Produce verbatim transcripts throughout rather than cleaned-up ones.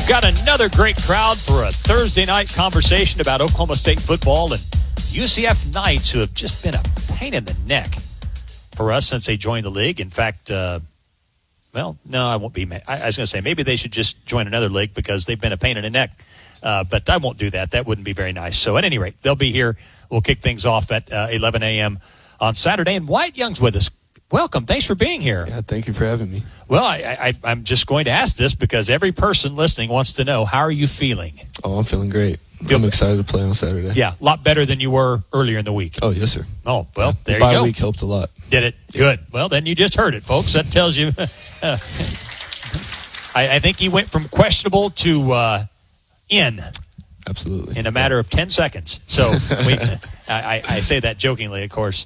Got another great crowd for a Thursday night conversation about Oklahoma State football and U C F Knights, who have just been a pain in the neck for us since they joined the league. In fact, uh, well, no, I won't be. I, I was going to say maybe they should just join another league because they've been a pain in the neck. Uh, but I won't do that. That wouldn't be very nice. So at any rate, they'll be here. We'll kick things off at uh, eleven a.m. on Saturday. And Wyatt Young's with us. Welcome. Thanks for being here. Yeah, thank you for having me. Well, I, I, I'm just going to ask this because every person listening wants to know, how are you feeling? Oh, I'm feeling great. Feel I'm excited to play on Saturday. Yeah, a lot better than you were earlier in the week. Oh, yes, sir. Oh, well, yeah, there the you go. bye week helped a lot. Did it? Yeah. Good. Well, then you just heard it, folks. That tells you. Uh, I, I think he went from questionable to uh, in. Absolutely. In a matter of ten seconds. So we, I, I say that jokingly, of course.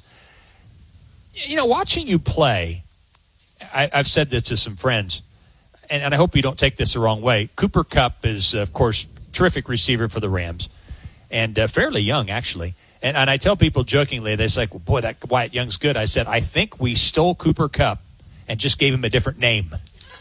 You know, watching you play, I, I've said this to some friends, and, and I hope you don't take this the wrong way. Cooper Kupp is, of course, terrific receiver for the Rams, and uh, fairly young, actually. And, and I tell people jokingly, they say, well, boy, that Wyatt Young's good. I said, I think we stole Cooper Kupp and just gave him a different name.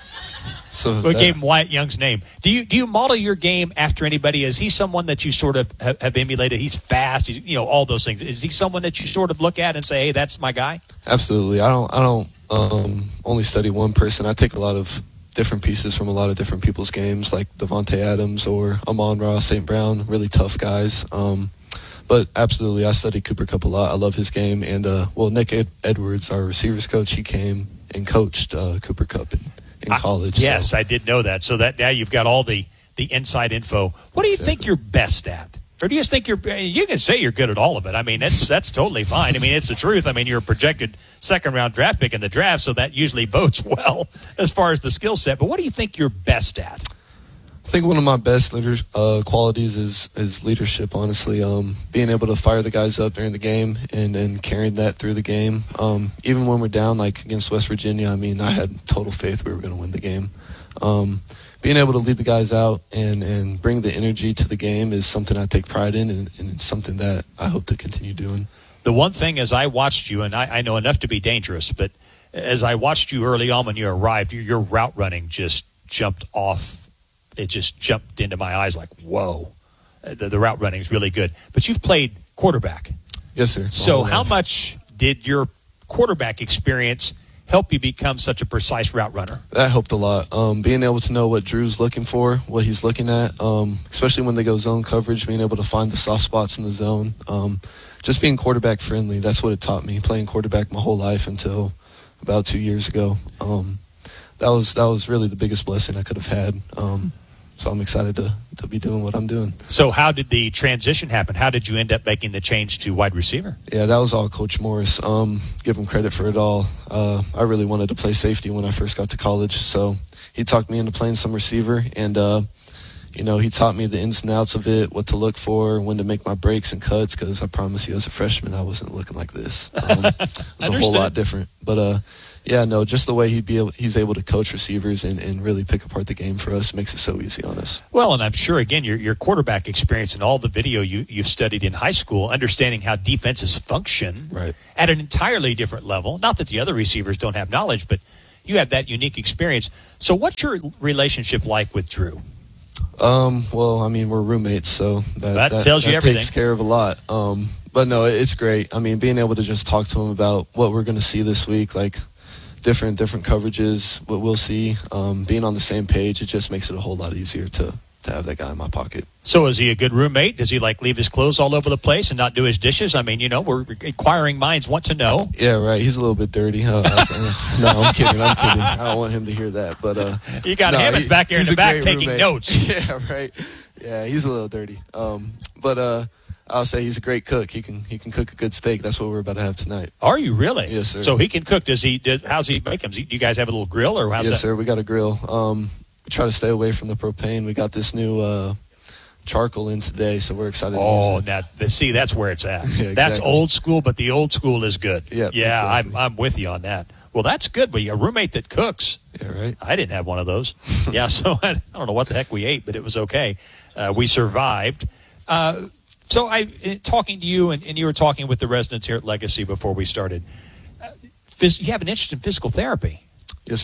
So we that, gave him Wyatt Young's name. Do you do you model your game after anybody? Is he someone that you sort of have, have emulated? He's fast, he's, you know, all those things. Is he someone that you sort of look at and say, hey, that's my guy? Absolutely. I don't I don't um, only study one person. I take a lot of different pieces from a lot of different people's games, like Devontae Adams or Amon-Ra, Saint Brown, really tough guys. Um, but absolutely, I study Cooper Kupp a lot. I love his game. And, uh, well, Nick Ed- Edwards, our receivers coach, he came and coached uh, Cooper Kupp in, in college. I, yes, so. I did know that. So that now you've got all the, the inside info. What do you Exactly. think you're best at? Or do you just think you're – you can say you're good at all of it. I mean, that's that's totally fine. I mean, it's the truth. I mean, you're a projected second-round draft pick in the draft, so that usually bodes well as far as the skill set. But what do you think you're best at? I think one of my best leader, uh, qualities is, is leadership, honestly. Um, being able to fire the guys up during the game and, and carrying that through the game. Um, even when we're down, like against West Virginia, I mean, I had total faith we were going to win the game. Um Being able to lead the guys out and, and bring the energy to the game is something I take pride in, and, and it's something that I hope to continue doing. The one thing as I watched you, and I, I know enough to be dangerous, but as I watched you early on when you arrived, your, your route running just jumped off. It just jumped into my eyes like, whoa, the, the route running is really good. But you've played quarterback. Yes, sir. So Oh, how man. much did your quarterback experience help you become such a precise route runner? That helped a lot. Um, being able to know what Drew's looking for, what he's looking at, um, especially when they go zone coverage, being able to find the soft spots in the zone. Um, just being quarterback friendly, that's what it taught me, playing quarterback my whole life until about two years ago. Um, that was that was really the biggest blessing I could have had. Um, so I'm excited to, to be doing what I'm doing. So how did the transition happen? How did you end up making the change to wide receiver? Yeah, that was all Coach Morris. Um, give him credit for it all. Uh, I really wanted to play safety when I first got to college, so he talked me into playing some receiver, and uh, you know, he taught me the ins and outs of it, what to look for, when to make my breaks and cuts. Because I promise you, as a freshman, I wasn't looking like this. Um, it was a whole lot different, but. Uh, Yeah, no, just the way he'd be able, he's able to coach receivers and, and really pick apart the game for us makes it so easy on us. Well, and I'm sure, again, your your quarterback experience and all the video you, you've studied in high school, understanding how defenses function right. at an entirely different level. Not that the other receivers don't have knowledge, but you have that unique experience. So what's your relationship like with Drew? Um, well, I mean, we're roommates, so that, that, that tells you that everything. takes care of a lot. Um, but, no, it's great. I mean, being able to just talk to him about what we're going to see this week, like – different different coverages, what we'll see, um, being on the same page, it just makes it a whole lot easier to, to have that guy in my pocket. So is he a good roommate? Does he, like, leave his clothes all over the place and not do his dishes? I mean, you know, we're inquiring minds want to know. Yeah, right. He's a little bit dirty. Uh, no, I'm kidding. I'm kidding. I don't want him to hear that. But uh, you got no, Hammonds he, back here in the back taking roommate. notes. Yeah, right. Yeah, he's a little dirty. Um, but uh, I'll say he's a great cook. He can he can cook a good steak. That's what we're about to have tonight. Are you really? Yes, sir. So he can cook. Does he? Does, how's he make them? Do you guys have a little grill or how's yes, that? sir. We got a grill. Um, we try to stay away from the propane. We got this new uh, charcoal in today, so we're excited. Oh, to use it. now see, that's where it's at. Yeah, exactly. That's old school, but the old school is good. Yep, yeah, exactly. I'm I'm with you on that. Well, that's good. But a roommate that cooks. Yeah, right. I didn't have one of those. yeah, so I, I don't know what the heck we ate, but it was okay. Uh, we survived. Uh, so I, talking to you, and, and you were talking with the residents here at Legacy before we started. Uh, phys- you have an interest in physical therapy. Yes, sir.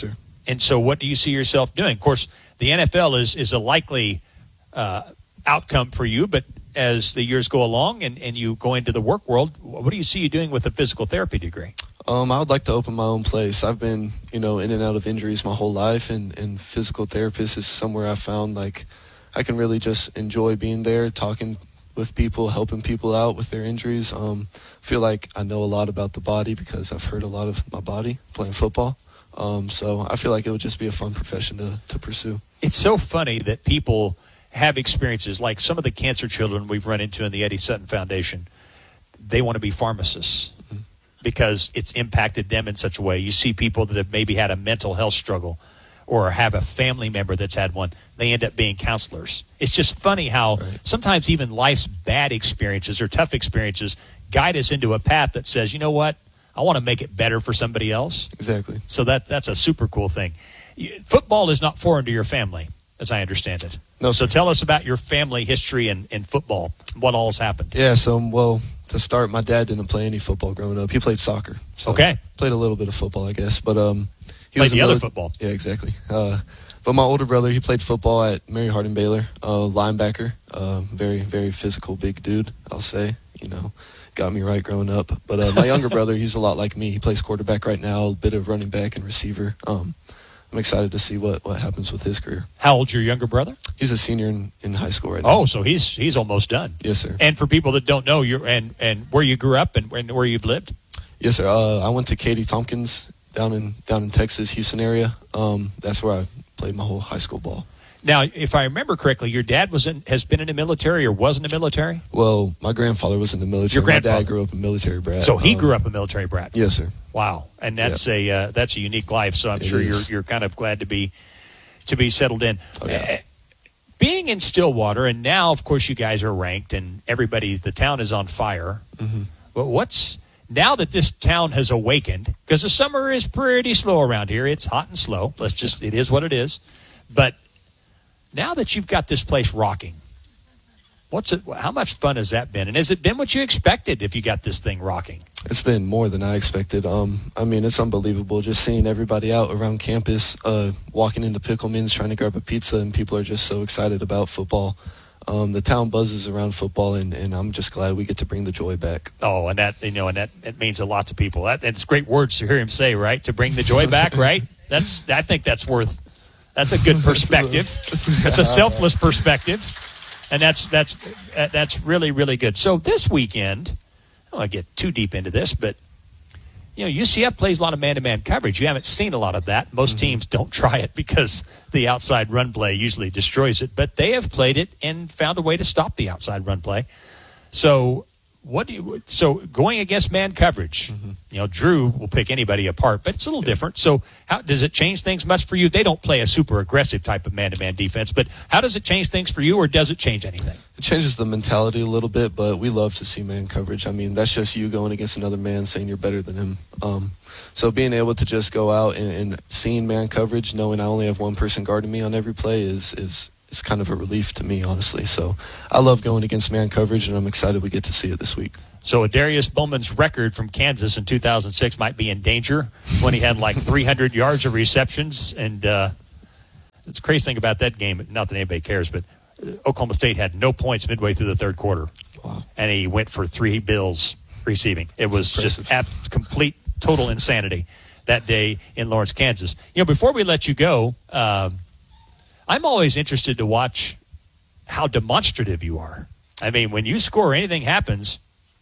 and so what do you see yourself doing? Of course, the N F L is, is a likely uh, outcome for you, but as the years go along and, and you go into the work world, what do you see you doing with a physical therapy degree? Um, I would like to open my own place. I've been, you know, in and out of injuries my whole life, and, and physical therapist is somewhere I found, like, I can really just enjoy being there, talking with people, helping people out with their injuries. Um, I feel like I know a lot about the body because I've hurt a lot of my body playing football. Um, so I feel like it would just be a fun profession to, to pursue. It's so funny that people have experiences like some of the cancer children we've run into in the Eddie Sutton Foundation. They want to be pharmacists mm-hmm. because it's impacted them in such a way. You see people that have maybe had a mental health struggle or have a family member that's had one. They end up being counselors. It's just funny how right. sometimes even life's bad experiences or tough experiences guide us into a path that says, you know what, I want to make it better for somebody else. Exactly. So that that's a super cool thing. Football is not foreign to your family, as I understand it. No, so sir. Tell us about your family history in, in football, what all has happened. Yeah, so, well, to start, my dad didn't play any football growing up. He played soccer. So okay. Played a little bit of football, I guess. But um, he played was the mili- other football. Yeah, exactly. Uh, but my older brother, he played football at Mary Harding Baylor, uh, linebacker. Uh, very, very physical, big dude, I'll say. You know, got me right growing up. But uh, my younger brother, he's a lot like me. He plays quarterback right now, a bit of running back and receiver. Um, I'm excited to see what, what happens with his career. How old's your younger brother? He's a senior in, in high school right now. Oh, so he's he's almost done. Yes, sir. And for people that don't know, you're and, and where you grew up and, and where you've lived? Yes, sir. Uh, I went to Katy Tompkins down in down in Texas, Houston area. Um, that's where I played my whole high school ball. Now, if I remember correctly, your dad was in, has been in the military or was in the military? Well, my grandfather was in the military. Your grandfather. My dad grew up a military brat. So he um, grew up a military brat. Yes, sir. Wow, and that's yep. a uh, that's a unique life. So I'm it sure is. you're you're kind of glad to be to be settled in. Oh, yeah. Uh, being in Stillwater, and now of course you guys are ranked, and everybody's the town is on fire. Mm-hmm. But what's now that this town has awakened? Because the summer is pretty slow around here. It's hot and slow. Let's just it is what it is. But now that you've got this place rocking, what's it? How much fun has that been? And has it been what you expected if you got this thing rocking? It's been more than I expected. Um, I mean, it's unbelievable just seeing everybody out around campus, uh, walking into Pickleman's, trying to grab a pizza, and people are just so excited about football. Um, the town buzzes around football, and, and I'm just glad we get to bring the joy back. Oh, and that you know, and that it means a lot to people. That it's great words to hear him say, right? To bring the joy back, right? That's I think that's worth. That's a good perspective. That's a selfless perspective, and that's that's that's really really good. So this weekend. I don't want to get too deep into this, but you know, U C F plays a lot of man-to-man coverage. You haven't seen a lot of that. Most mm-hmm. teams don't try it because the outside run play usually destroys it, but they have played it and found a way to stop the outside run play. So what do you so going against man coverage, mm-hmm. you know, Drew will pick anybody apart, but it's a little yeah. different. So how does it change things much for you? They don't play a super aggressive type of man-to-man defense, but how does it change things for you, or does it change anything? It changes the mentality a little bit, but we love to see man coverage. I mean, that's just you going against another man saying you're better than him. Um, so being able to just go out and, and seeing man coverage, knowing I only have one person guarding me on every play is is It's kind of a relief to me, honestly. So I love going against man coverage, and I'm excited we get to see it this week. So Darius Bowman's record from Kansas in two thousand six might be in danger when he had like three hundred yards of receptions. And uh, it's the crazy thing about that game, not that anybody cares, but Oklahoma State had no points midway through the third quarter. Wow. And he went for three bills receiving. It was just ab- complete, total insanity that day in Lawrence, Kansas. You know, before we let you go, um, I'm always interested to watch how demonstrative you are. I mean, when you score, anything happens.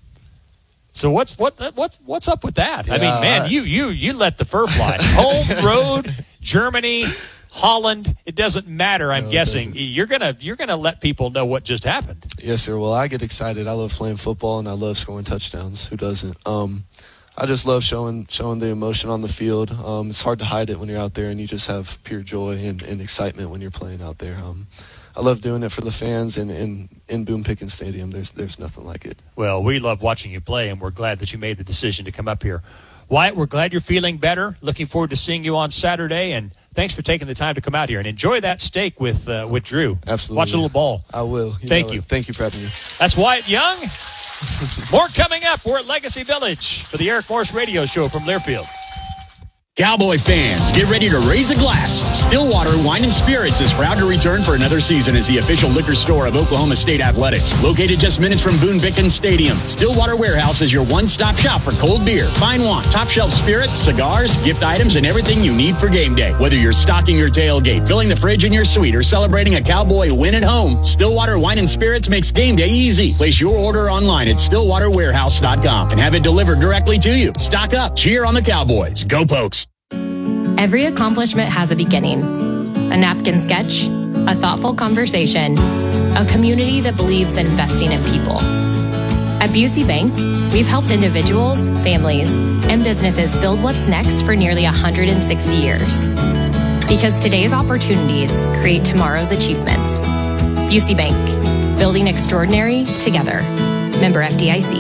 So what's what what what's up with that? Yeah, I mean, man, I, you you you let the fur fly. Home, road, Germany, Holland. It doesn't matter. I'm no, guessing you're gonna you're gonna let people know what just happened. Yes, sir. Well, I get excited. I love playing football, and I love scoring touchdowns. Who doesn't? Um, I just love showing showing the emotion on the field. Um, it's hard to hide it when you're out there, and you just have pure joy and, and excitement when you're playing out there. Um, I love doing it for the fans, and in in Boone Pickens Stadium, there's there's nothing like it. Well, we love watching you play, and we're glad that you made the decision to come up here. Wyatt, we're glad you're feeling better. Looking forward to seeing you on Saturday, and thanks for taking the time to come out here and enjoy that steak with uh, with Drew. Absolutely. Watch a little ball. I will. You Thank you. It. Thank you for having me. That's Wyatt Young. More coming up. We're at Legacy Village for the Eric Morris Radio Show from Learfield. Cowboy fans, get ready to raise a glass. Stillwater Wine and Spirits is proud to return for another season as the official liquor store of Oklahoma State Athletics. Located just minutes from Boone Pickens Stadium, Stillwater Warehouse is your one-stop shop for cold beer, fine wine, top-shelf spirits, cigars, gift items, and everything you need for game day. Whether you're stocking your tailgate, filling the fridge in your suite, or celebrating a Cowboy win at home, Stillwater Wine and Spirits makes game day easy. Place your order online at stillwater warehouse dot com and have it delivered directly to you. Stock up, cheer on the Cowboys. Go Pokes! Every accomplishment has a beginning. A napkin sketch, a thoughtful conversation, a community that believes in investing in people. At Busey Bank, we've helped individuals, families, and businesses build what's next for nearly one hundred sixty years. Because today's opportunities create tomorrow's achievements. Busey Bank, building extraordinary together. Member F D I C.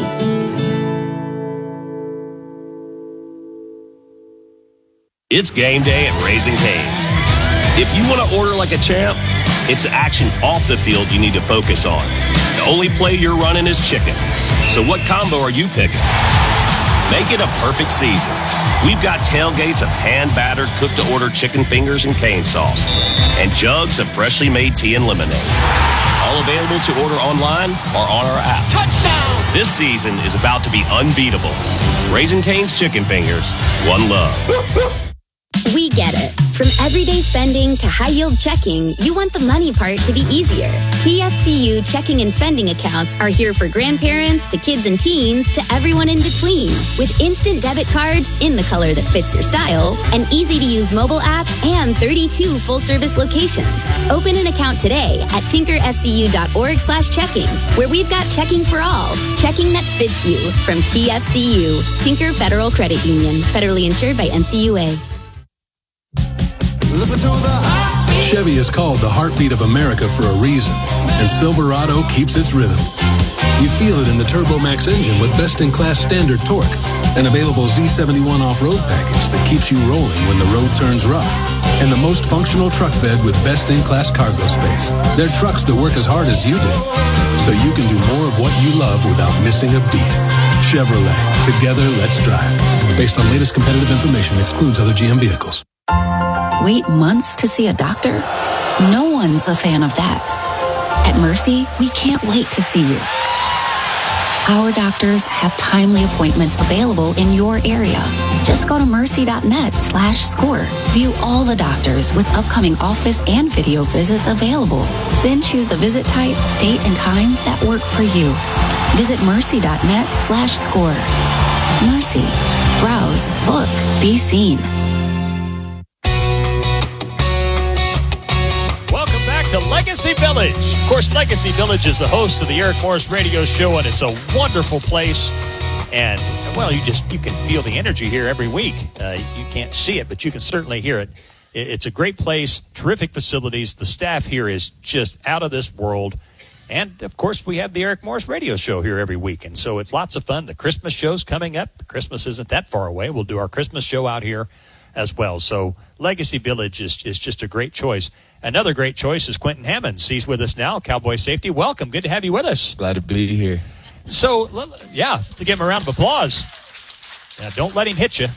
It's game day at Raising Cane's. If you want to order like a champ, it's the action off the field you need to focus on. The only play you're running is chicken. So what combo are you picking? Make it a perfect season. We've got tailgates of hand-battered, cooked-to-order chicken fingers and cane sauce, and jugs of freshly made tea and lemonade. All available to order online or on our app. Touchdown! This season is about to be unbeatable. Raising Cane's Chicken Fingers, one love. We get it. From everyday spending to high-yield checking, you want the money part to be easier. T F C U checking and spending accounts are here for grandparents to kids and teens to everyone in between. With instant debit cards in the color that fits your style, an easy-to-use mobile app, and thirty-two full-service locations. Open an account today at tinker f c u dot org slash checking, where we've got checking for all. Checking that fits you from T F C U. Tinker Federal Credit Union. Federally insured by N C U A. Listen to the heartbeat. Chevy is called the heartbeat of America for a reason, and Silverado keeps its rhythm. You feel it in the TurboMax engine with best-in-class standard torque, an available Z seventy-one off-road package that keeps you rolling when the road turns rough, and the most functional truck bed with best-in-class cargo space. They're trucks that work as hard as you do, so you can do more of what you love without missing a beat. Chevrolet, together let's drive. Based on latest competitive information, excludes other G M vehicles. Wait months to see a doctor? No one's a fan of that. At Mercy, we can't wait to see you. Our doctors have timely appointments available in your area. Just go to mercy.net slash score. View all the doctors with upcoming office and video visits available. Then choose the visit type, date, and time that work for you. Visit mercy.net slash score. Mercy. Browse, book, be seen. To Legacy Village. Of course, Legacy Village is the host of the Eric Morris Radio Show, and it's a wonderful place. And, well, you just, you can feel the energy here every week. Uh, you can't see it, but you can certainly hear it. It's a great place, terrific facilities. The staff here is just out of this world. And, of course, we have the Eric Morris Radio Show here every week. And so it's lots of fun. The Christmas show's coming up. Christmas isn't that far away. We'll do our Christmas show out here as well. So Legacy Village is, is just a great choice. Another great choice is Quentin Hammonds. He's with us now, Cowboy Safety. Welcome. Good to have you with us. Glad to be here. So, yeah, to give him a round of applause. Now, don't let him hit you.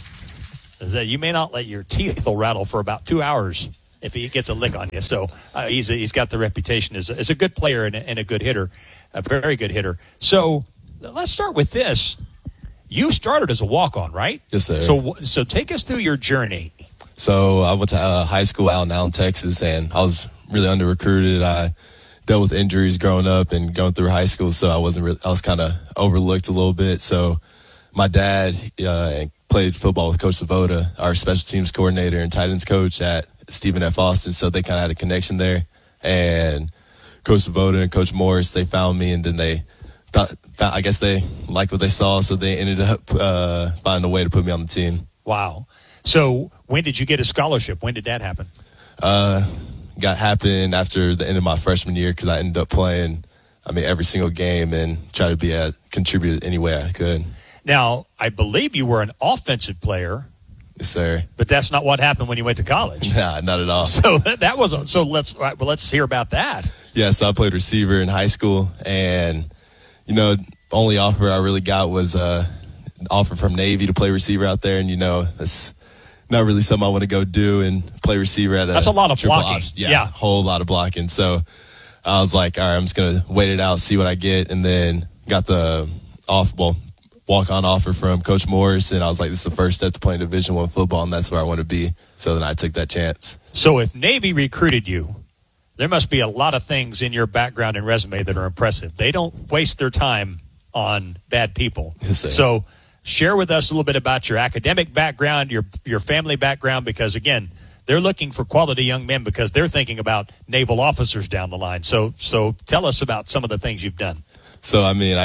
You may not let your teeth will rattle for about two hours if he gets a lick on you. So uh, he's a, he's got the reputation as a, as a good player and a, and a good hitter, a very good hitter. So let's start with this. You started as a walk-on, right? Yes, sir. So so take us through your journey. So I went to uh, high school out in Allen, Texas, and I was really under-recruited. I dealt with injuries growing up and going through high school, so I wasn't really, I was kind of overlooked a little bit. So my dad uh, played football with Coach Savoda, our special teams coordinator and tight ends coach at Stephen F. Austin, so they kind of had a connection there. And Coach Savoda and Coach Morris, they found me, and then they thought, I guess they liked what they saw, so they ended up uh, finding a way to put me on the team. Wow. So when did you get a scholarship? When did that happen? Uh, got happened after the end of my freshman year because I ended up playing, I mean, every single game and try to be a contribute any way I could. Now, I believe you were an offensive player. Yes, sir. But that's not what happened when you went to college. Nah, not at all. So that, that was so. Let's well, let's hear about that. Yeah, so I played receiver in high school, and you know, only offer I really got was uh, an offer from Navy to play receiver out there, and you know, that's not really something I want to go do and play receiver at a That's a lot of triple blocking. ops. Yeah, Yeah. a whole lot of blocking. So I was like, all right, I'm just going to wait it out, see what I get. And then got the off, well, walk-on offer from Coach Morris. And I was like, this is the first step to playing Division One football, and that's where I want to be. So then I took that chance. So if Navy recruited you, there must be a lot of things in your background and resume that are impressive. They don't waste their time on bad people. Yes, sir. So share with us a little bit about your academic background, your your family background, because, again, they're looking for quality young men because they're thinking about naval officers down the line. So so tell us about some of the things you've done. So, I mean, I,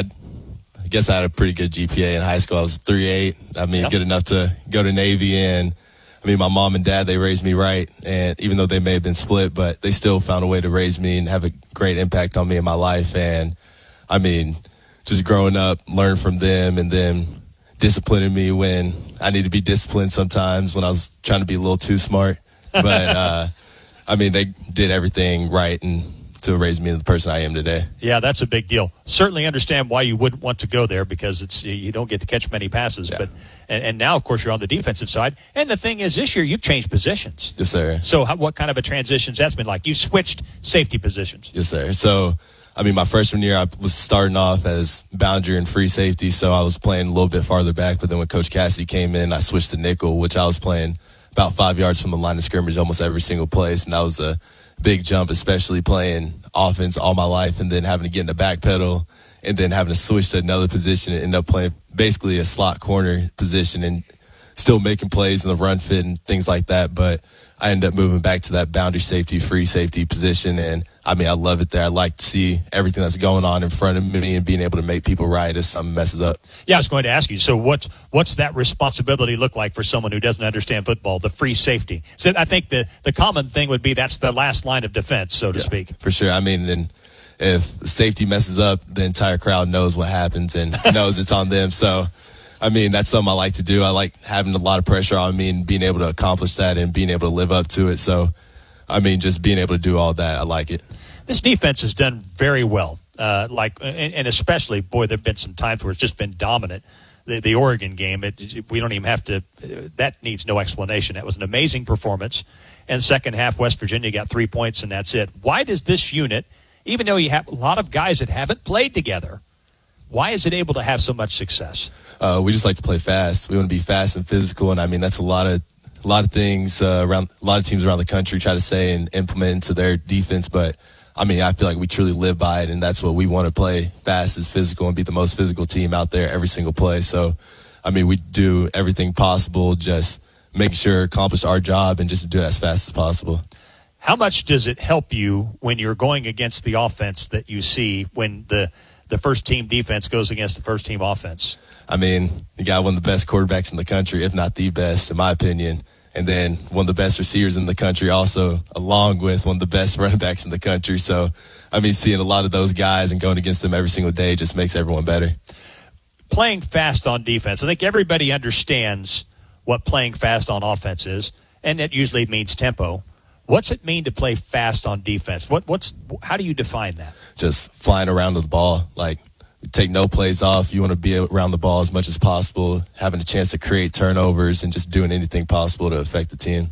I guess I had a pretty good G P A in high school. I was three eight. I mean, Yep. good enough to go to Navy. And, I mean, my mom and dad, they raised me right. And even though they may have been split, but they still found a way to raise me and have a great impact on me in my life. And, I mean, just growing up, learning from them, and then disciplining me when I need to be disciplined sometimes when I was trying to be a little too smart. But, uh, I mean, they did everything right and to raise me the person I am today. Yeah, that's a big deal. Certainly understand why you wouldn't want to go there because it's you don't get to catch many passes. Yeah. But and, and now, of course, you're on the defensive side. And the thing is, this year you've changed positions. Yes, sir. So how, what kind of a transition that's been like? You switched safety positions. Yes, sir. So, I mean, my freshman year, I was starting off as boundary and free safety, so I was playing a little bit farther back. But then when Coach Cassidy came in, I switched to nickel, which I was playing about five yards from the line of scrimmage almost every single place. And that was a big jump, especially playing offense all my life and then having to get in the back pedal and then having to switch to another position and end up playing basically a slot corner position and still making plays in the run fit and things like that. But I ended up moving back to that boundary safety, free safety position. And, I mean, I love it there. I like to see everything that's going on in front of me and being able to make people right if something messes up. Yeah, I was going to ask you, so what's, what's that responsibility look like for someone who doesn't understand football, the free safety? So I think the, the common thing would be that's the last line of defense, so to Yeah, speak. For sure. I mean, and if the safety messes up, the entire crowd knows what happens and knows it's on them. So, I mean, that's something I like to do. I like having a lot of pressure on me and being able to accomplish that and being able to live up to it. So, I mean, just being able to do all that, I like it. This defense has done very well. Uh, like, and, and especially, boy, there have been some times where it's just been dominant. The, the Oregon game, it, it, we don't even have to, uh, that needs no explanation. That was an amazing performance. And second half, West Virginia got three points, and that's it. Why does this unit, even though you have a lot of guys that haven't played together, why is it able to have so much success? Uh, we just like to play fast. We want to be fast and physical, and I mean that's a lot of a lot of things uh, around a lot of teams around the country try to say and implement into their defense. But I mean, I feel like we truly live by it, and that's what we want to play: fast, is physical, and be the most physical team out there every single play. So, I mean, we do everything possible, just making sure to accomplish our job and just do it as fast as possible. How much does it help you when you're going against the offense that you see when the the first team defense goes against the first team offense? I mean, you got one of the best quarterbacks in the country, if not the best, in my opinion. And then one of the best receivers in the country also, along with one of the best running backs in the country. So, I mean, seeing a lot of those guys and going against them every single day just makes everyone better. Playing fast on defense. I think everybody understands what playing fast on offense is, and it usually means tempo. What's it mean to play fast on defense? What what's how do you define that? Just flying around with the ball. Like, take no plays off. You want to be around the ball as much as possible, having a chance to create turnovers and just doing anything possible to affect the team.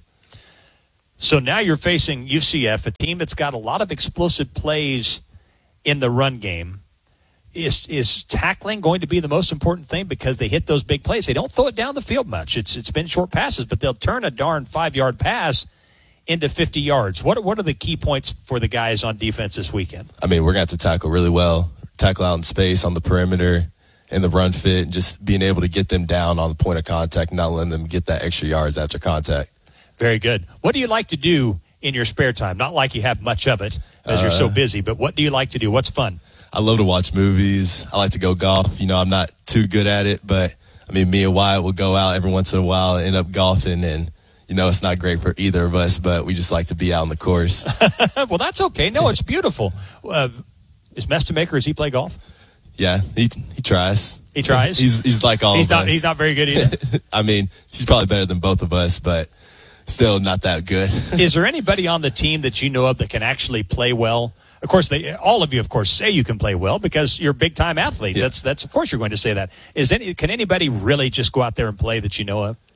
So now you're facing U C F, a team that's got a lot of explosive plays in the run game. Is is tackling going to be the most important thing because they hit those big plays? They don't throw it down the field much. It's it's been short passes, but they'll turn a darn five-yard pass into fifty yards. What what are the key points for the guys on defense this weekend? I mean, we're going to have to tackle really well. Tackle out in space on the perimeter and the run fit, and just being able to get them down on the point of contact and not letting them get that extra yards after contact. Very good. What do you like to do in your spare time? Not like you have much of it as uh, you're so busy, but what do you like to do? What's fun? I love to watch movies. I like to go golf. You know, I'm not too good at it, but, I mean, me and Wyatt will go out every once in a while and end up golfing, and, you know, it's not great for either of us, but we just like to be out on the course. Well, that's okay. No, it's beautiful. Uh, is Mestamaker, does he play golf? Yeah, he he tries. He tries? he's he's like all he's of not, us. He's not very good either? I mean, he's probably better than both of us, but still not that good. Is there anybody on the team that you know of that can actually play well? Of course, they, all of you, of course, say you can play well because you're big-time athletes. Yeah. That's, that's, of course, you're going to say that. Is any, can anybody really just go out there and play that you know of?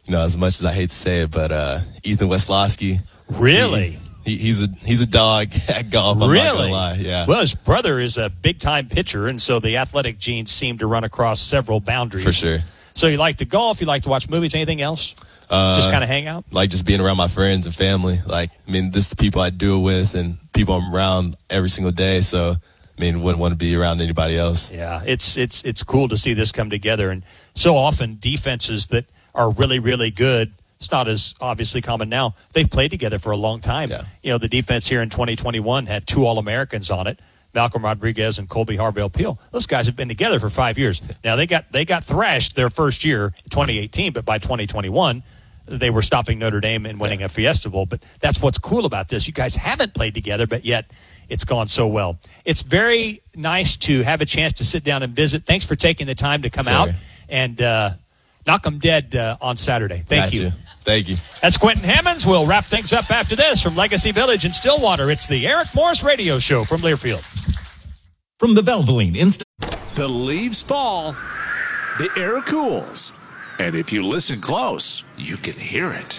you know, as much as I hate to say it, but uh, Ethan Westlowski. Really? He, he, he's a he's a dog at golf. I'm really? not gonna lie. Yeah. Well, his brother is a big time pitcher, and so the athletic genes seem to run across several boundaries. For sure. So you like to golf? You like to watch movies? Anything else? Uh, just kind of hang out? Like just being around my friends and family. Like, I mean, this is the people I do it with and people I'm around every single day. So, I mean, wouldn't want to be around anybody else. Yeah, it's it's it's cool to see this come together. And so often defenses that are really, really good, it's not as obviously common now. They've played together for a long time. Yeah. You know, the defense here in twenty twenty-one had two All-Americans on it, Malcolm Rodriguez and Colby Harbell-Peel. Those guys have been together for five years. Now, they got they got thrashed their first year in twenty eighteen, but by twenty twenty-one, they were stopping Notre Dame and winning yeah. a Fiesta Bowl. But that's what's cool about this. You guys haven't played together, but yet it's gone so well. It's very nice to have a chance to sit down and visit. Thanks for taking the time to come Sorry. out and uh, knock them dead uh, on Saturday. Thank Got you. you. Thank you. That's Quentin Hammonds. We'll wrap things up after this from Legacy Village in Stillwater. It's the Eric Morris Radio Show from Learfield. From the Valvoline Inst- The leaves fall, the air cools, and if you listen close, you can hear it.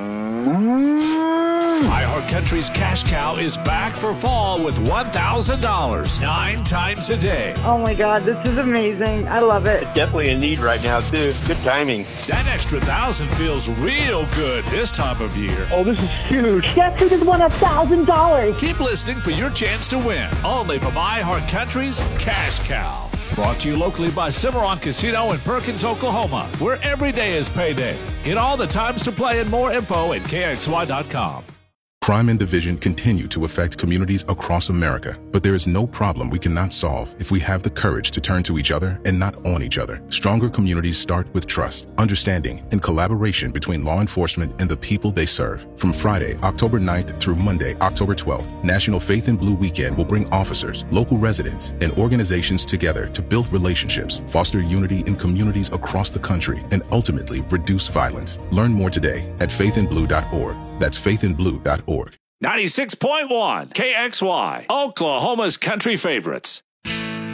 iHeartCountry's Cash Cow is back for fall with one thousand dollars nine times a day. Oh my God, this is amazing. I love it. It's definitely a need right now, too. Good timing. That extra thousand feels real good this time of year. Oh, this is huge. Guess who just won a thousand dollars? Keep listening for your chance to win. Only from iHeartCountry's Cash Cow. Brought to you locally by Cimarron Casino in Perkins, Oklahoma, where every day is payday. Get all the times to play and more info at K X Y dot com. Crime and division continue to affect communities across America, but there is no problem we cannot solve if we have the courage to turn to each other and not on each other. Stronger communities start with trust, understanding, and collaboration between law enforcement and the people they serve. From Friday, October ninth through Monday, October twelfth, National Faith in Blue Weekend will bring officers, local residents, and organizations together to build relationships, foster unity in communities across the country, and ultimately reduce violence. Learn more today at faith in blue dot org. That's faith in blue dot org. ninety-six point one K X Y, Oklahoma's country favorites.